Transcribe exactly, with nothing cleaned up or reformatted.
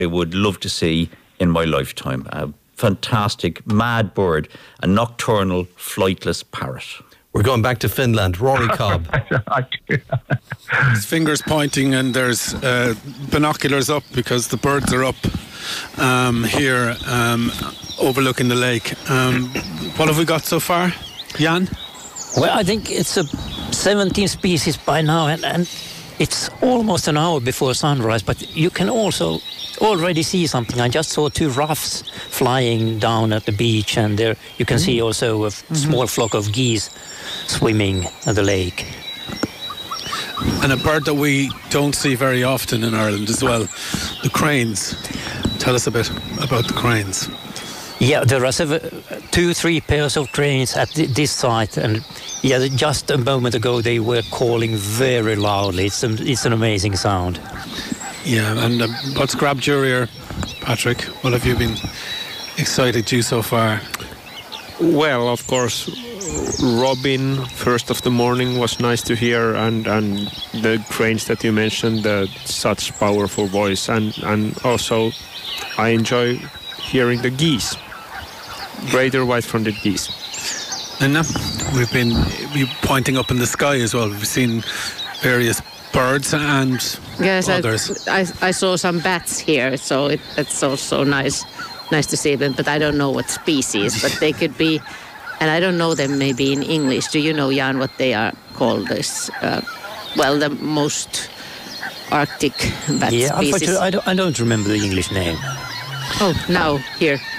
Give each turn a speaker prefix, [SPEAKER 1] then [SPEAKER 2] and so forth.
[SPEAKER 1] I would love to see in my lifetime. A fantastic, mad bird, a nocturnal, flightless parrot.
[SPEAKER 2] We're going back to Finland. Rory Cobb.
[SPEAKER 3] His fingers pointing and there's uh, binoculars up because the birds are up um, here um, overlooking the lake. Um, what have we got so far, Jan?
[SPEAKER 4] Well, I think it's a seventeen species by now, and, and it's almost an hour before sunrise, but you can also already see something. I just saw two ruffs flying down at the beach, and there you can mm. see also a f- mm-hmm. small flock of geese swimming at the lake.
[SPEAKER 3] And a bird that we don't see very often in Ireland as well, the cranes. Tell us a bit about the cranes.
[SPEAKER 4] Yeah, there are several, two, three pairs of cranes at th- this site, and yeah, just a moment ago they were calling very loudly. It's an, it's an amazing sound.
[SPEAKER 3] Yeah, and uh, what's grabbed your ear, Patrick? What have you been excited to so far?
[SPEAKER 5] Well, of course, Robin, first of the morning, was nice to hear, and, and the cranes that you mentioned, uh, such powerful voice, and, and also I enjoy hearing the geese, greater white-fronted geese.
[SPEAKER 3] And uh, we've been pointing up in the sky as well. We've seen various birds and
[SPEAKER 6] yes,
[SPEAKER 3] others.
[SPEAKER 6] I, I, I saw some bats here, so it, it's also nice nice to see them, but I don't know what species, but they could be, and I don't know them maybe in English. Do you know, Jan, what they are called? This, uh, well, the most Arctic bat
[SPEAKER 4] yeah,
[SPEAKER 6] species.
[SPEAKER 4] Yeah, I don't, I don't remember the English name.
[SPEAKER 6] Oh, now, here.